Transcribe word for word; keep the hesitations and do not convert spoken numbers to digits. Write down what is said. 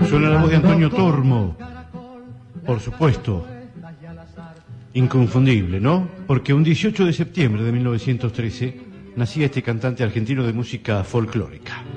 Suena la voz de Antonio Tormo, por supuesto, inconfundible, ¿no? Porque un dieciocho de septiembre de mil novecientos trece nacía este cantante argentino de música folclórica.